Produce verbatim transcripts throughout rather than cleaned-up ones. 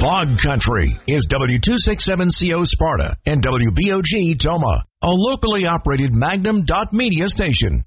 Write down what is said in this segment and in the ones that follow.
Fog Country is W two sixty-seven C O Sparta and W B O G Toma, a locally operated Magnum dot media station.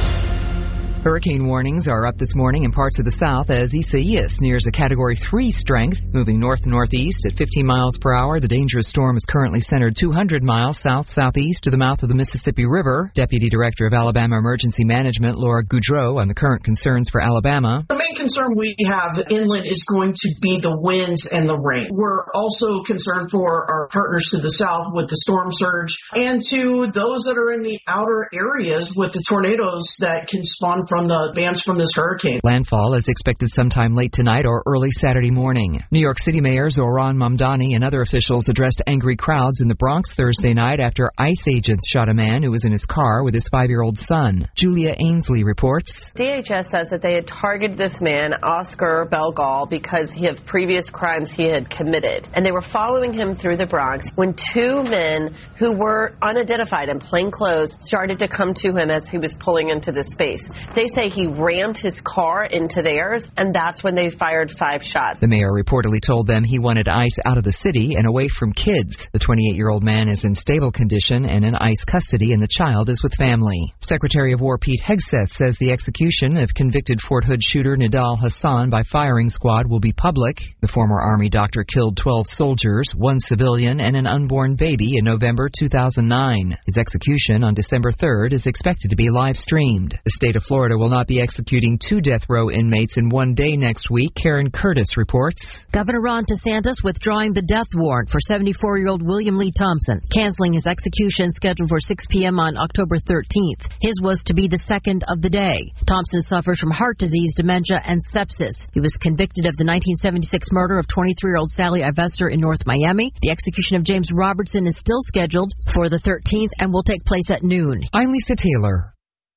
Hurricane warnings are up this morning in parts of the south as Isaias nears a Category three strength, moving north-northeast at fifteen miles per hour. The dangerous storm is currently centered two hundred miles south-southeast to the mouth of the Mississippi River. Deputy Director of Alabama Emergency Management, Laura Goudreau, on the current concerns for Alabama. The main concern we have inland is going to be the winds and the rain. We're also concerned for our partners to the south with the storm surge and to those that are in the outer areas with the tornadoes that can spawn from the bands from this hurricane. Landfall is expected sometime late tonight or early Saturday morning. New York City Mayor Zohran Mamdani and other officials addressed angry crowds in the Bronx Thursday night after ICE agents shot a man who was in his car with his five-year-old son. Julia Ainsley reports. D H S says that they had targeted this man, Oscar Belgal, because of previous crimes he had committed. And they were following him through the Bronx when two men who were unidentified in plain clothes started to come to him as he was pulling into the space. They say he rammed his car into theirs, and that's when they fired five shots. The mayor reportedly told them he wanted ICE out of the city and away from kids. The twenty-eight-year-old man is in stable condition and in ICE custody, and the child is with family. Secretary of War Pete Hegseth says the execution of convicted Fort Hood shooter Nidal Hassan by firing squad will be public. The former Army doctor killed twelve soldiers, one civilian, and an unborn baby in November two thousand nine. His execution on December third is expected to be live-streamed. The state of Florida will not be executing two death row inmates in one day next week. Karen Curtis reports. Governor Ron DeSantis withdrawing the death warrant for seventy-four-year-old William Lee Thompson, canceling his execution scheduled for six p.m. on October thirteenth. His was to be the second of the day. Thompson suffers from heart disease, dementia, and sepsis. He was convicted of the nineteen seventy-six murder of twenty-three-year-old Sally Ivester in North Miami. The execution of James Robertson is still scheduled for the thirteenth and will take place at noon. I'm Lisa Taylor.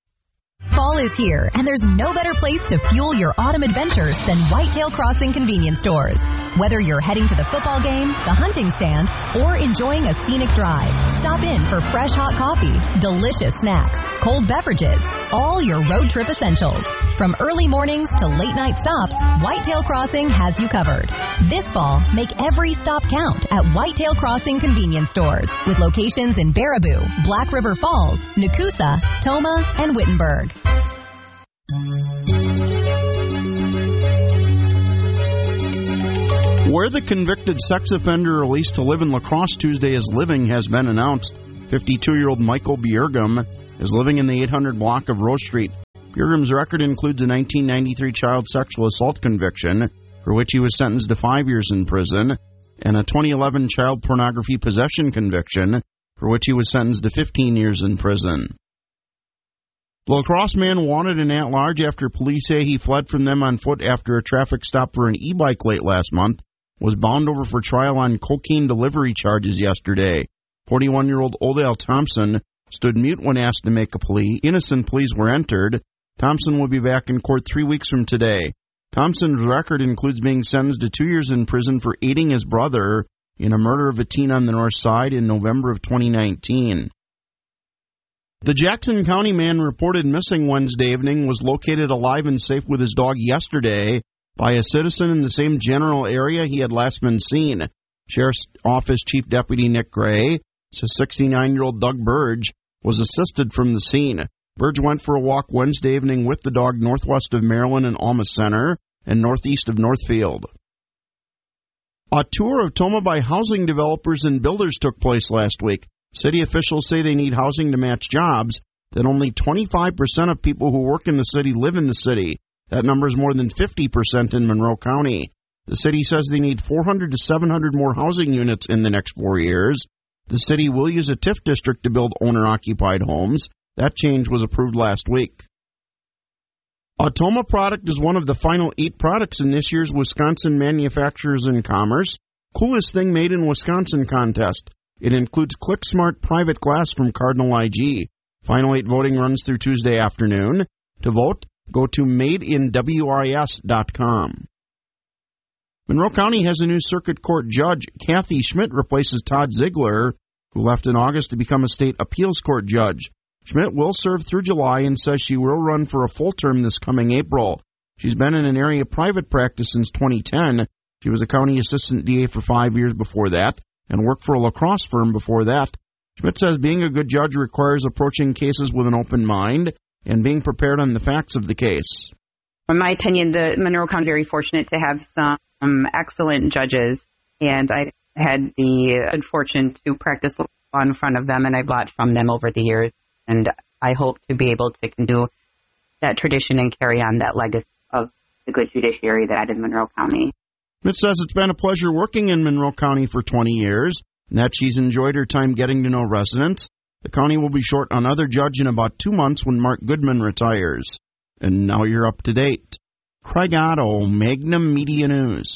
Fall is here, and there's no better place to fuel your autumn adventures than Whitetail Crossing convenience stores. Whether you're heading to the football game, the hunting stand, or enjoying a scenic drive, stop in for fresh hot coffee, delicious snacks, cold beverages, all your road trip essentials. From early mornings to late night stops, Whitetail Crossing has you covered. This fall, make every stop count at Whitetail Crossing convenience stores, with locations in Baraboo, Black River Falls, Nakusa, Toma, and Wittenberg. Where the convicted sex offender released to live in La Crosse Tuesday is living has been announced. fifty-two-year-old Michael Bjergum is living in the eight hundred block of Rose Street. Bjergum's record includes a nineteen ninety-three child sexual assault conviction, for which he was sentenced to five years in prison, and a twenty eleven child pornography possession conviction, for which he was sentenced to fifteen years in prison. The La Crosse man wanted an at-large after police say he fled from them on foot after a traffic stop for an e-bike late last month, was bound over for trial on cocaine delivery charges yesterday. forty-one-year-old Odell Thompson stood mute when asked to make a plea. Innocent pleas were entered. Thompson will be back in court three weeks from today. Thompson's record includes being sentenced to two years in prison for aiding his brother in a murder of a teen on the north side in November of twenty nineteen. The Jackson County man reported missing Wednesday evening was located alive and safe with his dog yesterday by a citizen in the same general area he had last been seen. Sheriff's Office Chief Deputy Nick Gray says sixty-nine-year-old Doug Burge was assisted from the scene. Burge went for a walk Wednesday evening with the dog northwest of Maryland and Alma Center and northeast of Northfield. A tour of Toma by housing developers and builders took place last week. City officials say they need housing to match jobs, that only twenty-five percent of people who work in the city live in the city. That number is more than fifty percent in Monroe County. The city says they need four hundred to seven hundred more housing units in the next four years. The city will use a TIF district to build owner-occupied homes. That change was approved last week. A Toma product is one of the final eight products in this year's Wisconsin Manufacturers and Commerce Coolest Thing Made in Wisconsin contest. It includes ClickSmart Private Glass from Cardinal I G. Final eight voting runs through Tuesday afternoon. To vote, go to made in wis dot com. Monroe County has a new circuit court judge. Kathy Schmidt replaces Todd Ziegler, who left in August to become a state appeals court judge. Schmidt will serve through July and says she will run for a full term this coming April. She's been in an area of private practice since twenty ten. She was a county assistant D A for five years before that and worked for a lacrosse firm before that. Schmidt says being a good judge requires approaching cases with an open mind and being prepared on the facts of the case. In my opinion, the Monroe County is very fortunate to have some excellent judges, and I had the good fortune to practice law in front of them, and I've learned from them over the years, and I hope to be able to continue that tradition and carry on that legacy of the good judiciary that I had in Monroe County. Schmidt says it's been a pleasure working in Monroe County for twenty years, and that she's enjoyed her time getting to know residents. The county will be short another judge in about two months when Mark Goodman retires. And now you're up to date. Craig Otto, Magnum Media News.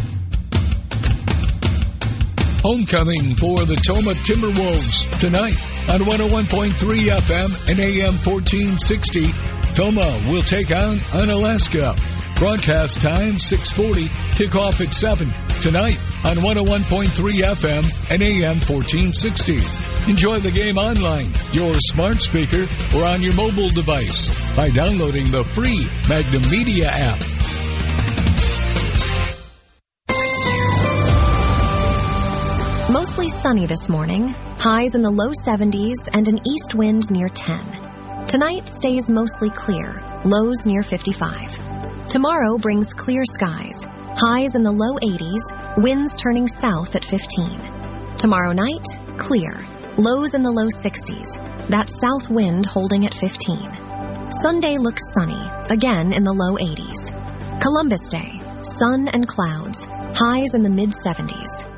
Homecoming for the Tomah Timberwolves tonight on one oh one point three F M and A M fourteen sixty. Tomah will take on Unalaska. Broadcast time six forty, kickoff at seven tonight on one oh one point three F M and A M fourteen sixty. Enjoy the game online, your smart speaker, or on your mobile device by downloading the free Magnum Media app. Mostly sunny this morning, highs in the low seventies and an east wind near ten. Tonight stays mostly clear, lows near fifty-five. Tomorrow brings clear skies, highs in the low eighties, winds turning south at fifteen. Tomorrow night, clear, lows in the low sixties, that south wind holding at fifteen. Sunday looks sunny, again in the low eighties. Columbus Day, sun and clouds, highs in the mid seventies.